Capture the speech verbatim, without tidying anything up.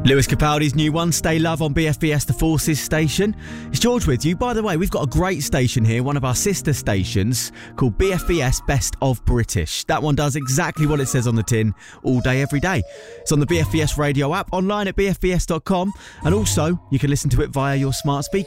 Lewis Capaldi's new one, Stay Love, on B F B S The Forces station. It's George with you. By the way, we've got a great station here, one of our sister stations, called B F B S Best of British. That one does exactly what it says on the tin, all day, every day. It's on the B F B S radio app, online at b f b s dot com, and also you can listen to it via your smart speaker.